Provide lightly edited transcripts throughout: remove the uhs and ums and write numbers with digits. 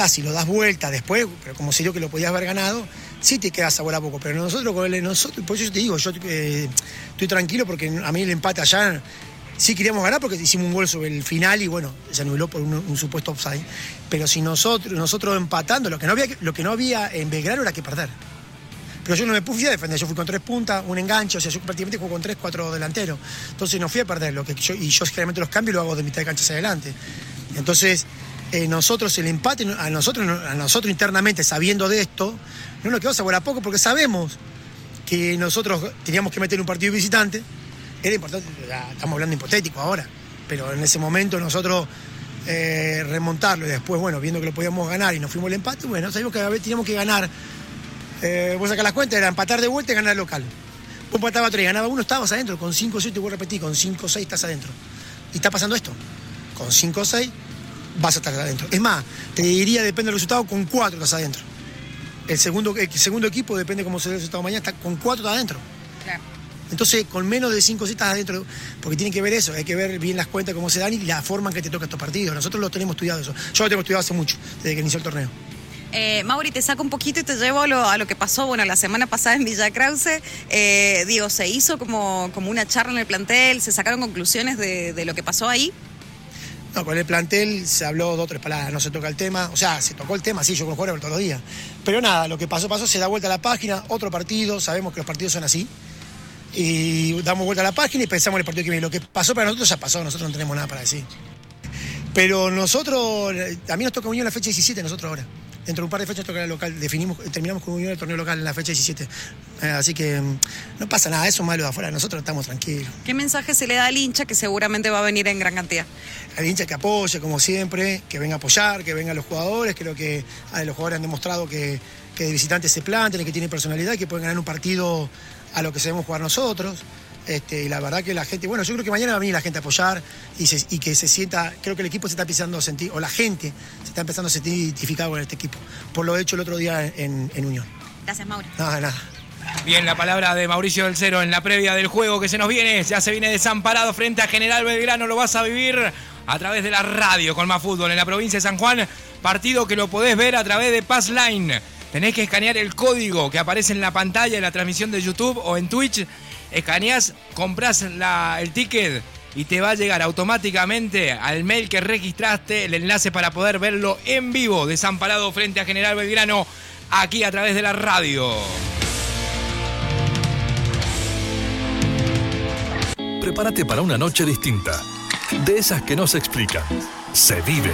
empatás y lo das vuelta después, pero como se dio que lo podías haber ganado, sí te queda sabor a poco. Pero nosotros, por eso yo te digo, yo estoy tranquilo porque a mí el empate allá sí queríamos ganar porque hicimos un gol sobre el final y bueno, se anuló por un supuesto offside. Pero si nosotros empatando, lo que no había en Belgrano era que perder. Pero yo no me fui a defender, yo fui con 3 puntas, un enganche, o sea, yo prácticamente juego con 3, 4 delanteros. Entonces no fui a perder, y yo generalmente los cambios lo hago de mitad de cancha hacia adelante. Entonces, nosotros el empate, a nosotros internamente, sabiendo de esto, no nos quedó sabor a poco porque sabemos que nosotros teníamos que meter un partido visitante. Era importante, estamos hablando hipotético ahora, pero en ese momento nosotros remontarlo y después, bueno, viendo que lo podíamos ganar y nos fuimos al empate, bueno, sabíamos que a veces teníamos que ganar. Vos sacás las cuentas, era empatar de vuelta y ganar el local. Vos empatabas 3, ganaba 1, estabas adentro. Con 5 o 6, te voy a repetir, con 5 o 6 estás adentro. Y está pasando esto. Con 5 o 6 vas a estar adentro. Es más, te diría, depende del resultado, con 4 estás adentro. El segundo equipo, depende cómo se dé el resultado mañana, con 4 estás adentro. Claro. Entonces, con menos de 5 o 6 estás adentro, porque tiene que ver eso, hay que ver bien las cuentas, cómo se dan y la forma en que te toca estos partidos. Nosotros lo tenemos estudiado eso. Yo lo tengo estudiado hace mucho, desde que inició el torneo. Mauri, te saco un poquito y te llevo a lo que pasó, bueno, la semana pasada en Villa Krause. Digo, se hizo como una charla en el plantel, se sacaron conclusiones de lo que pasó ahí. No, con el plantel se habló 2 o 3 palabras, no se toca el tema, o sea, se tocó el tema, sí, yo con los jugadores todos los días. Pero nada, lo que pasó, se da vuelta a la página, otro partido, sabemos que los partidos son así. Y damos vuelta a la página y pensamos en el partido que viene. Lo que pasó para nosotros ya pasó, nosotros no tenemos nada para decir. Pero nosotros, a mí nos toca Unión la fecha 17, nosotros ahora. Dentro de un par de fechas toca el local, terminamos con Unión el torneo local en la fecha 17. Así que no pasa nada, eso es malo de afuera, nosotros estamos tranquilos. ¿Qué mensaje se le da al hincha que seguramente va a venir en gran cantidad? Al hincha que apoye, como siempre, que venga a apoyar, que vengan los jugadores, creo que los jugadores han demostrado que de visitantes se planten, que tienen personalidad, que pueden ganar un partido a lo que sabemos jugar nosotros. Y la verdad que la gente, bueno, yo creo que mañana va a venir la gente a apoyar y que se sienta, creo que el equipo se está empezando a sentir, o la gente se está empezando a sentir identificado con este equipo, por lo hecho el otro día en Unión. Gracias, Mauro. Nada. Bien, la palabra de Mauricio del Cero en la previa del juego que se nos viene, ya se viene Desamparado frente a General Belgrano, lo vas a vivir a través de la radio con Más Fútbol en la provincia de San Juan, partido que lo podés ver a través de Pass Line. Tenés que escanear el código que aparece en la pantalla en la transmisión de YouTube o en Twitch. Escaneás, comprás el ticket y te va a llegar automáticamente al mail que registraste el enlace para poder verlo en vivo. Desamparado frente a General Belgrano, aquí a través de la radio. Prepárate para una noche distinta. De esas que no se explican, se vive.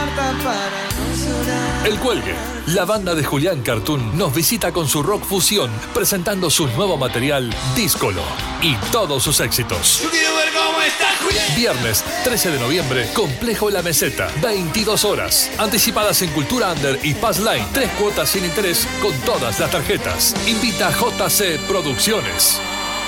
El Cuelgue, la banda de Julián Cartoon, nos visita con su rock fusión, presentando su nuevo material, Díscolo, y todos sus éxitos. Yo quiero ver cómo está Julián. Viernes 13 de noviembre, Complejo La Meseta, 22 horas. Anticipadas en Cultura Under y Pass Line, 3 cuotas sin interés con todas las tarjetas. Invita JC Producciones.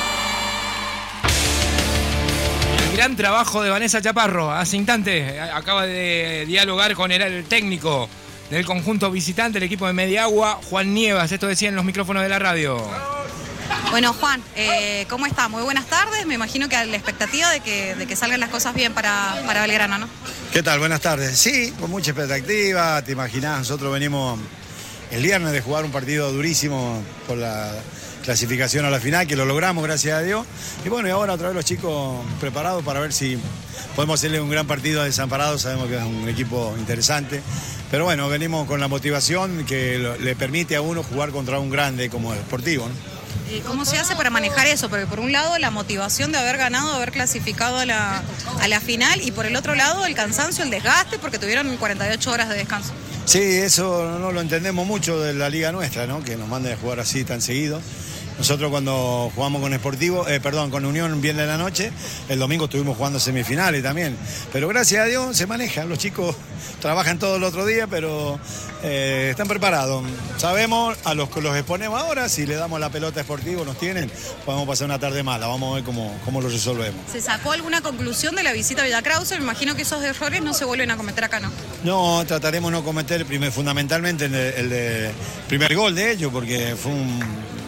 Gran trabajo de Vanessa Chaparro. Hace instante acaba de dialogar con el técnico del conjunto visitante, el equipo de Mediagua, Juan Nievas. Esto decía en los micrófonos de la radio. Bueno, Juan, ¿cómo está? Muy buenas tardes. Me imagino que a la expectativa de que salgan las cosas bien para Belgrano, ¿no? ¿Qué tal? Buenas tardes. Sí, con mucha expectativa. Te imaginás, nosotros venimos el viernes de jugar un partido durísimo por la clasificación a la final, que lo logramos, gracias a Dios. Y bueno, y ahora otra vez los chicos preparados para ver si podemos hacerle un gran partido a Desamparado. Sabemos que es un equipo interesante. Pero bueno, venimos con la motivación que le permite a uno jugar contra un grande como el Sportivo, ¿no? ¿Cómo se hace para manejar eso? Porque por un lado la motivación de haber ganado, de haber clasificado a la final, y por el otro lado el cansancio, el desgaste, porque tuvieron 48 horas de descanso. Sí, eso no lo entendemos mucho de la liga nuestra, ¿no? Que nos manden a jugar así tan seguido. Nosotros cuando jugamos con Unión bien de la noche, el domingo estuvimos jugando semifinales también. Pero gracias a Dios se maneja, los chicos trabajan todo el otro día, pero están preparados. Sabemos a los que los exponemos ahora, si le damos la pelota a Sportivo, nos tienen, podemos pasar una tarde mala, vamos a ver cómo lo resolvemos. ¿Se sacó alguna conclusión de la visita a Villa Krause? Me imagino que esos errores no se vuelven a cometer acá, ¿no? No, trataremos de no cometer fundamentalmente el de primer gol de ellos, porque fue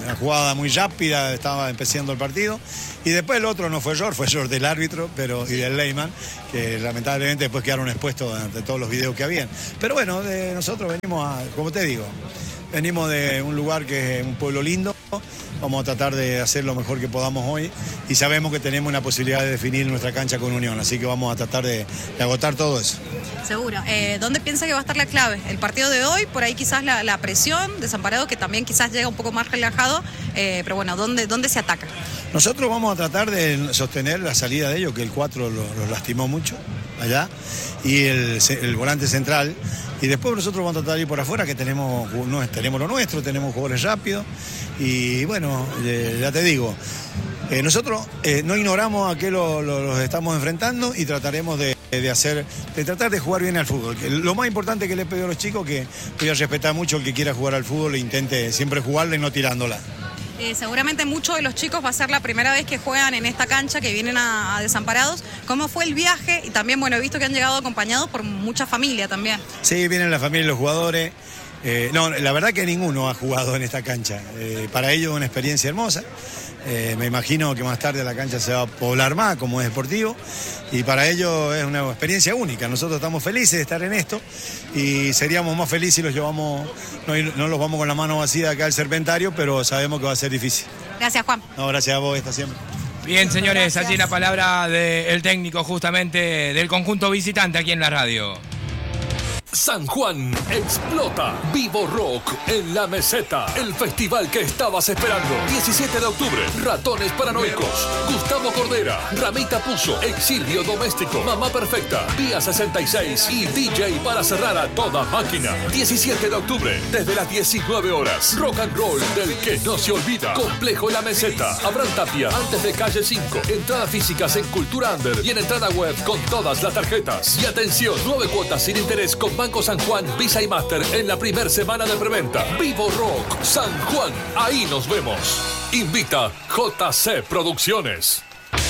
una jugada muy rápida, estaba empezando el partido. Y después el otro no fue error del árbitro y del Leyman, que lamentablemente después quedaron expuestos ante todos los videos que habían. Pero bueno, nosotros venimos como te digo, venimos de un lugar que es un pueblo lindo. Vamos a tratar de hacer lo mejor que podamos hoy y sabemos que tenemos una posibilidad de definir nuestra cancha con Unión, así que vamos a tratar de agotar todo eso. Seguro. ¿Dónde piensa que va a estar la clave? El partido de hoy, por ahí quizás la presión, Desamparado que también quizás llega un poco más relajado, pero bueno, ¿dónde se ataca? Nosotros vamos a tratar de sostener la salida de ellos, que el 4 los lastimó mucho allá, y el volante central. Y después nosotros vamos a tratar de ir por afuera, que tenemos lo nuestro, tenemos jugadores rápidos. Y bueno, ya te digo, nosotros no ignoramos a qué los estamos enfrentando y trataremos de tratar de jugar bien al fútbol. Lo más importante que le pido a los chicos, que voy a respetar mucho el que quiera jugar al fútbol e intente siempre jugarla y no tirándola. Seguramente muchos de los chicos va a ser la primera vez que juegan en esta cancha, que vienen a Desamparados. ¿Cómo fue el viaje? Y también, bueno, he visto que han llegado acompañados por mucha familia también. Sí, vienen la familia y los jugadores. No, la verdad que ninguno ha jugado en esta cancha. Para ellos es una experiencia hermosa. Me imagino que más tarde la cancha se va a poblar más, como es deportivo, y para ellos es una experiencia única. Nosotros estamos felices de estar en esto y seríamos más felices si los llevamos, no los vamos con la mano vacía acá al Serpentario, pero sabemos que va a ser difícil. Gracias, Juan. No, gracias a vos, está siempre. Bien, señores, allí la palabra del técnico justamente del conjunto visitante aquí en la radio. San Juan explota. Vivo Rock en la Meseta. El festival que estabas esperando. 17 de octubre. Ratones Paranoicos. Gustavo Cordera. Ramita Puzo. Exilio Doméstico. Mamá Perfecta. Vía 66. Y DJ para cerrar a toda máquina. 17 de octubre. Desde las 19 horas. Rock and roll del que no se olvida. Complejo La Meseta. Abraham Tapia. Antes de calle 5. Entradas físicas en Cultura Under. Y en entrada web con todas las tarjetas. Y atención. 9 cuotas sin interés con Banco San Juan, Visa y Master en la primera semana de preventa. Vivo Rock San Juan, ahí nos vemos. Invita JC Producciones.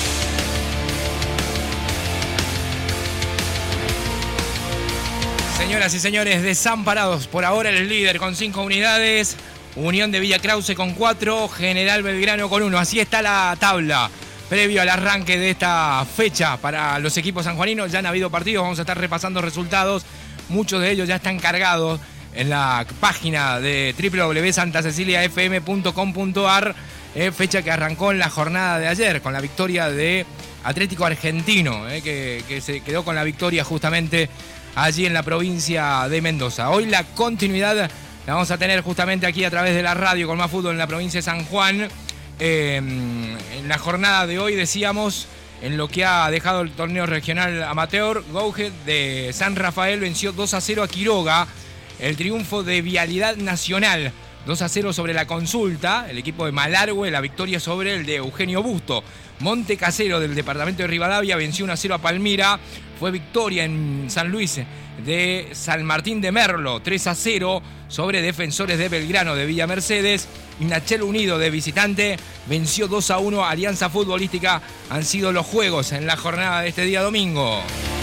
Señoras y señores, Desamparados por ahora el líder con 5 unidades, Unión de Villa Krause con 4, General Belgrano con 1. Así está la tabla previo al arranque de esta fecha para los equipos sanjuaninos. Ya han habido partidos, vamos a estar repasando resultados. Muchos de ellos ya están cargados en la página de www.santaceciliafm.com.ar, fecha que arrancó en la jornada de ayer con la victoria de Atlético Argentino, que se quedó con la victoria justamente allí en la provincia de Mendoza. Hoy la continuidad la vamos a tener justamente aquí a través de la radio con más fútbol en la provincia de San Juan. En la jornada de hoy decíamos, en lo que ha dejado el torneo regional amateur, Gouge de San Rafael venció 2-0 a Quiroga. El triunfo de Vialidad Nacional, 2-0 sobre la Consulta. El equipo de Malargüe, la victoria sobre el de Eugenio Busto. Monte Casero del departamento de Rivadavia venció 1-0 a Palmira. Fue victoria en San Luis de San Martín de Merlo, 3-0 sobre Defensores de Belgrano de Villa Mercedes. Y Nachel Unido de visitante venció 2-1 a Alianza Futbolística. Han sido los juegos en la jornada de este día domingo.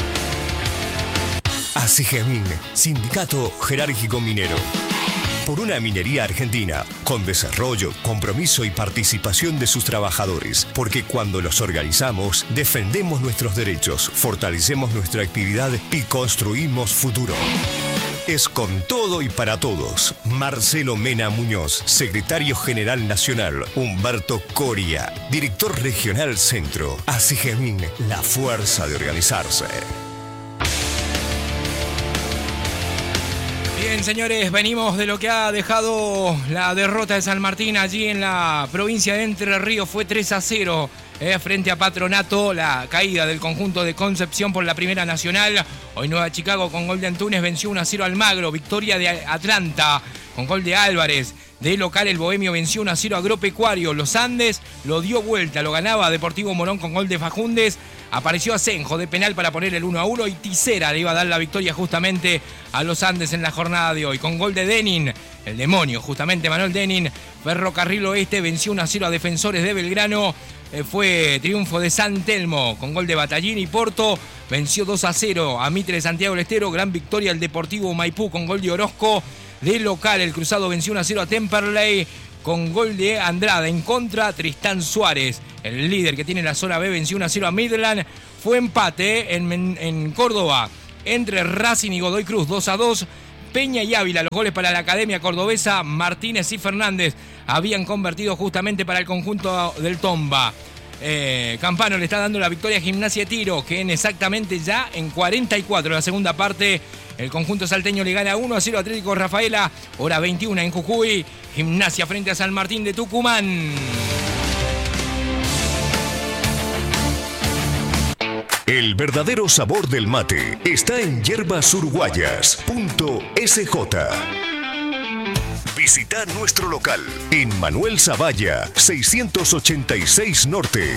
ASIGEMIN, Sindicato Jerárquico Minero. Por una minería argentina, con desarrollo, compromiso y participación de sus trabajadores. Porque cuando los organizamos, defendemos nuestros derechos, fortalecemos nuestra actividad y construimos futuro. Es con todo y para todos. Marcelo Mena Muñoz, Secretario General Nacional. Humberto Coria, Director Regional Centro. ASIGEMIN, la fuerza de organizarse. Bien, señores, venimos de lo que ha dejado la derrota de San Martín allí en la provincia de Entre Ríos. Fue 3-0 frente a Patronato. La caída del conjunto de Concepción por la Primera Nacional. Hoy Nueva Chicago con gol de Antunes venció 1-0 al Magro. Victoria de Atlanta con gol de Álvarez. De local el Bohemio venció 1-0 a Agropecuario. Los Andes lo dio vuelta, lo ganaba Deportivo Morón con gol de Fagundes. Apareció Asenjo de penal para poner el 1-1 y Tisera le iba a dar la victoria justamente a los Andes en la jornada de hoy. Con gol de Denin, el demonio justamente Manuel Denin. Ferrocarril Oeste venció 1-0 a Defensores de Belgrano. Fue triunfo de San Telmo con gol de Batallín y Porto. Venció 2-0 a Mitre de Santiago del Estero. Gran victoria el Deportivo Maipú con gol de Orozco. De local el Cruzado venció 1-0 a Temperley. con gol de Andrada. En contra, Tristán Suárez, el líder que tiene la zona B, venció 1-0 a Midland. Fue empate en Córdoba entre Racing y Godoy Cruz, 2-2. Peña y Ávila, los goles para la Academia Cordobesa. Martínez y Fernández habían convertido justamente para el conjunto del Tomba. Campano le está dando la victoria a Gimnasia de Tiro, que exactamente ya en 44 de la segunda parte, el conjunto salteño le gana 1-0 a Atlético Rafaela. Hora 21 en Jujuy. Gimnasia frente a San Martín de Tucumán. El verdadero sabor del mate está en yerbasurguayas.sj. Visita nuestro local en Manuel Zavalla, 686 Norte.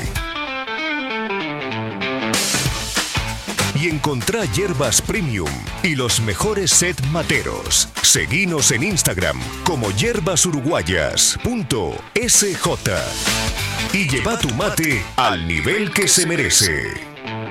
Y encontrá hierbas premium y los mejores set materos. Seguinos en Instagram como yerbasurguayas.sj. Y lleva tu mate al nivel que se merece.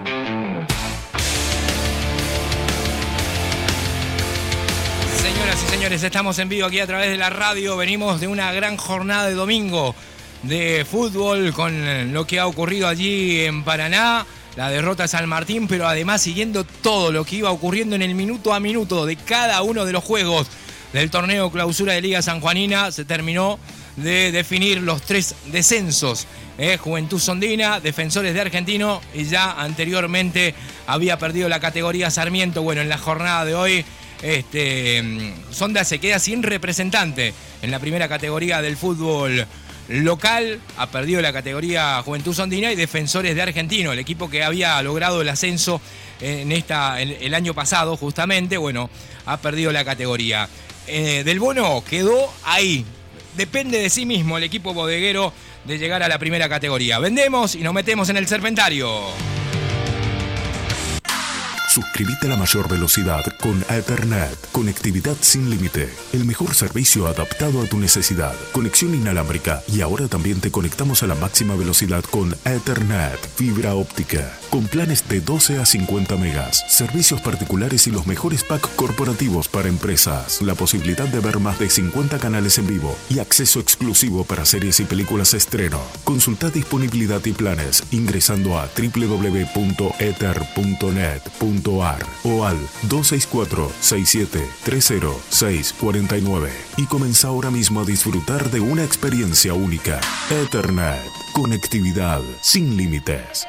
Señoras y señores, estamos en vivo aquí a través de la radio. Venimos de una gran jornada de domingo de fútbol con lo que ha ocurrido allí en Paraná, la derrota de San Martín, pero además siguiendo todo lo que iba ocurriendo en el minuto a minuto de cada uno de los juegos del torneo clausura de Liga Sanjuanina. Se terminó de definir los 3 descensos. Juventud Sondina, Defensores de Argentino, y ya anteriormente había perdido la categoría Sarmiento. Bueno, en la jornada de hoy Sonda se queda sin representante en la primera categoría del fútbol local. Ha perdido la categoría Juventud Sondina y Defensores de Argentino, el equipo que había logrado el ascenso el año pasado justamente. Bueno, ha perdido la categoría. Del Bono quedó ahí. Depende de sí mismo el equipo bodeguero de llegar a la primera categoría. Vendemos y nos metemos en el Serpentario. Suscríbete a la mayor velocidad con Ethernet. Conectividad sin límite. El mejor servicio adaptado a tu necesidad. Conexión inalámbrica. Y ahora también te conectamos a la máxima velocidad con Ethernet. Fibra óptica. Con planes de 12 a 50 megas. Servicios particulares y los mejores packs corporativos para empresas. La posibilidad de ver más de 50 canales en vivo. Y acceso exclusivo para series y películas estreno. Consulta disponibilidad y planes ingresando a www.ether.net.ar o al 264-6730-649 y comenzá ahora mismo a disfrutar de una experiencia única. Ethernet, conectividad sin límites.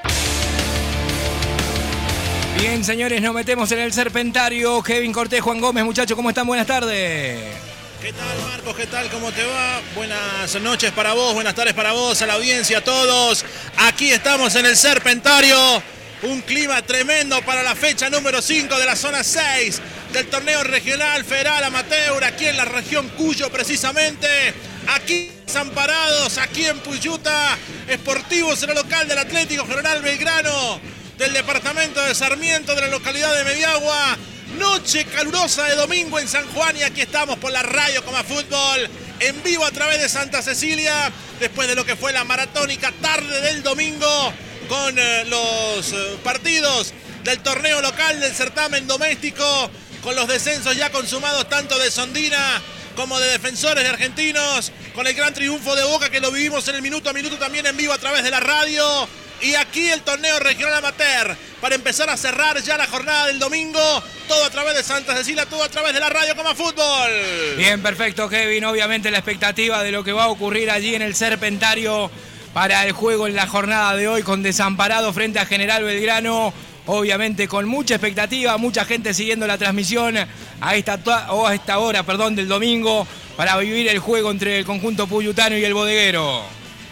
Bien, señores, nos metemos en el Serpentario. Kevin Cortés, Juan Gómez, muchachos, ¿cómo están? Buenas tardes. ¿Qué tal, Marcos? ¿Qué tal? ¿Cómo te va? Buenas noches para vos, buenas tardes para vos, a la audiencia, a todos. Aquí estamos en el Serpentario. Un clima tremendo para la fecha número 5 de la zona 6 del torneo regional federal amateur, aquí en la región Cuyo precisamente. Aquí Desamparados, aquí en Puyuta, Sportivos en el local del Atlético General Belgrano, del departamento de Sarmiento, de la localidad de Mediagua. Noche calurosa de domingo en San Juan y aquí estamos por la radio Coma Fútbol, en vivo a través de Santa Cecilia, después de lo que fue la maratónica tarde del domingo, con los partidos del torneo local, del certamen doméstico, con los descensos ya consumados tanto de Sondina como de Defensores de Argentinos, con el gran triunfo de Boca que lo vivimos en el minuto a minuto también en vivo a través de la radio. Y aquí el torneo regional amateur para empezar a cerrar ya la jornada del domingo, todo a través de Santa Cecilia, todo a través de la radio Coma Fútbol. Bien, perfecto, Kevin. Obviamente la expectativa de lo que va a ocurrir allí en el Serpentario para el juego en la jornada de hoy con Desamparado frente a General Belgrano. Obviamente con mucha expectativa, mucha gente siguiendo la transmisión a esta hora del domingo para vivir el juego entre el conjunto puyutano y el bodeguero.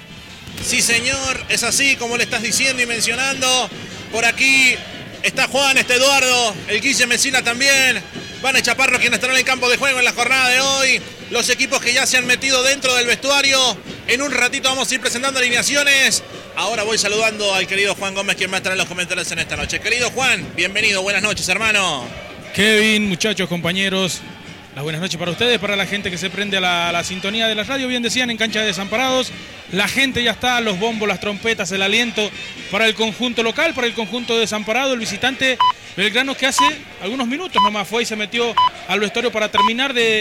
Sí, señor, es así como le estás diciendo y mencionando. Por aquí está Juan, está Eduardo, el Guille Mesina también. Van a Chaparro quienes estarán en el campo de juego en la jornada de hoy. Los equipos que ya se han metido dentro del vestuario. En un ratito vamos a ir presentando alineaciones. Ahora voy saludando al querido Juan Gómez, quien va a estar en los comentarios en esta noche. Querido Juan, bienvenido, buenas noches, hermano. Kevin, muchachos, compañeros, las buenas noches para ustedes, para la gente que se prende a la sintonía de la radio. Bien decían, en cancha de Desamparados, la gente ya está, los bombos, las trompetas, el aliento para el conjunto local, para el conjunto de Desamparado, el visitante Belgrano que hace algunos minutos nomás fue y se metió al vestuario para terminar de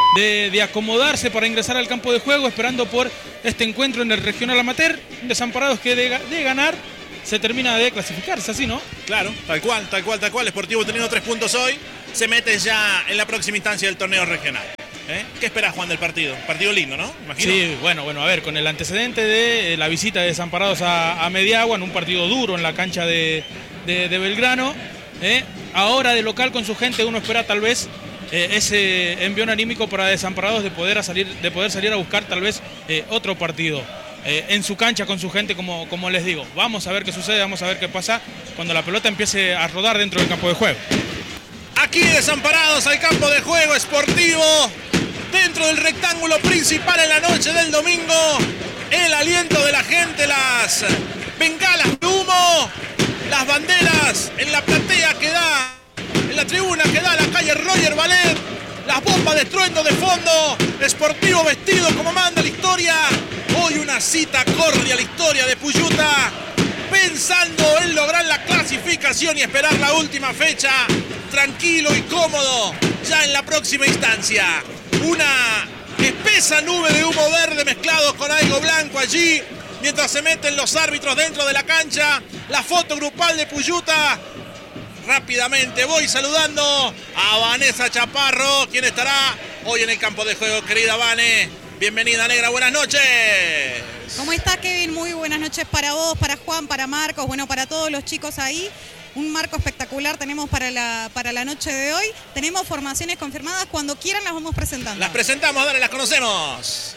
de acomodarse para ingresar al campo de juego, esperando por este encuentro en el regional amateur. Desamparados que de ganar se termina de clasificarse, así, ¿no? Claro, tal cual. Sportivo teniendo 3 puntos hoy, se mete ya en la próxima instancia del torneo regional. ¿Qué esperás, Juan, del partido? Partido lindo, ¿no? Imagino. Sí, bueno, a ver, con el antecedente de la visita de Desamparados a Mediagua, en un partido duro en la cancha de Belgrano. Ahora de local con su gente uno espera tal vez ese envión anímico para Desamparados de poder salir a buscar tal vez otro partido. En su cancha con su gente, como les digo. Vamos a ver qué sucede, vamos a ver qué pasa cuando la pelota empiece a rodar dentro del campo de juego. Aquí Desamparados al campo de juego, Sportivo dentro del rectángulo principal en la noche del domingo. El aliento de la gente, las bengalas de humo, las banderas en la platea que da, en la tribuna que da a la calle Roger Ballet, las bombas de estruendo de fondo, Sportivo vestido como manda la historia. Hoy una cita corre a la historia de Puyuta, pensando en lograr la clasificación y esperar la última fecha, tranquilo y cómodo, ya en la próxima instancia. Una espesa nube de humo verde mezclado con algo blanco allí, mientras se meten los árbitros dentro de la cancha. La foto grupal de Puyuta. Rápidamente voy saludando a Vanessa Chaparro, quien estará hoy en el campo de juego. Querida Vane, bienvenida, negra, buenas noches. ¿Cómo estás, Kevin? Muy buenas noches para vos, para Juan, para Marcos, bueno, para todos los chicos ahí. Un marco espectacular tenemos para la noche de hoy. Tenemos formaciones confirmadas. Cuando quieran las vamos presentando. Las presentamos, dale, las conocemos.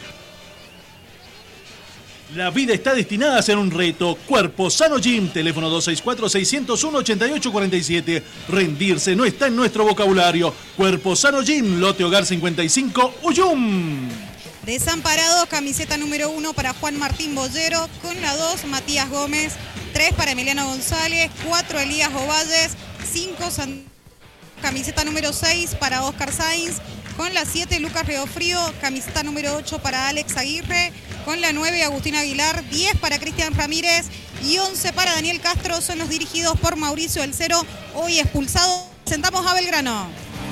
La vida está destinada a ser un reto. Cuerpo Sano Gym, teléfono 264-601-8847. Rendirse no está en nuestro vocabulario. Cuerpo Sano Gym, lote Hogar 55, Uyum. Desamparados, camiseta número 1 para Juan Martín Bollero, con la 2 Matías Gómez, 3 para Emiliano González, 4 Elías Ovalles, 5 camiseta número 6 para Oscar Sainz, con la 7 Lucas Riofrío, camiseta número 8 para Alex Aguirre, con la 9 Agustín Aguilar, 10 para Cristian Ramírez y 11 para Daniel Castro. Son los dirigidos por Mauricio El Cero, hoy expulsado. Sentamos a Belgrano.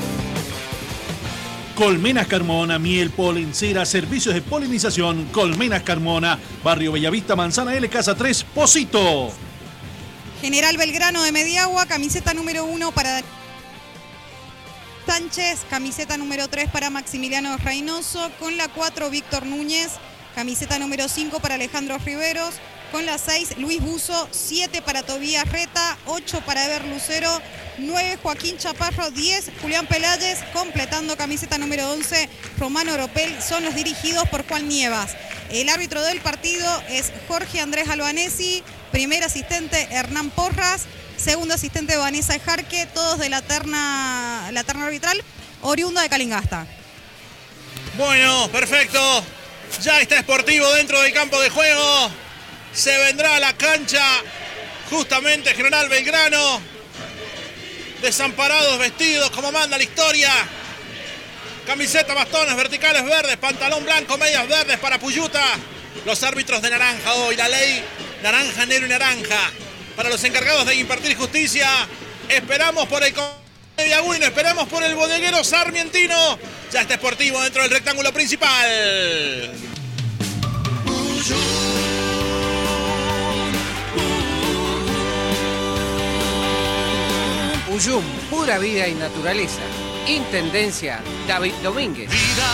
Colmenas Carmona, miel, polen, cera, servicios de polinización. Colmenas Carmona, Barrio Bellavista, Manzana L, Casa 3, Pocito. General Belgrano de Mediagua, camiseta número 1 para Sánchez, camiseta número 3 para Maximiliano Reynoso, con la 4 Víctor Núñez, camiseta número 5 para Alejandro Riveros, con la 6 Luis Buzo, 7 para Tobías Reta, 8 para Eber Lucero, 9 Joaquín Chaparro, 10 Julián Peláez, completando camiseta número 11 Romano Oropel. Son los dirigidos por Juan Nievas. El árbitro del partido es Jorge Andrés Albanesi, primer asistente Hernán Porras, segundo asistente Vanessa Ejarque, todos de la terna arbitral oriunda de Calingasta. Bueno, perfecto. Ya está Sportivo dentro del campo de juego. Se vendrá a la cancha justamente General Belgrano. Desamparados vestidos como manda la historia. Camiseta, bastones verticales verdes, pantalón blanco, medias verdes para Puyuta. Los árbitros de naranja hoy, la ley naranja, negro y naranja. Para los encargados de impartir justicia, esperamos por el Mediagüino, esperamos por el bodeguero sarmientino. Ya está Sportivo dentro del rectángulo principal. Uyum, pura vida y naturaleza. Intendencia David Domínguez.